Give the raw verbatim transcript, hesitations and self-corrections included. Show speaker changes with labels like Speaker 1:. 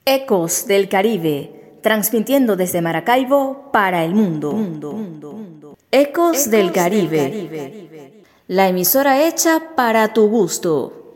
Speaker 1: Ecos del Caribe, transmitiendo desde Maracaibo para el mundo. Ecos del Caribe, la emisora hecha para tu gusto.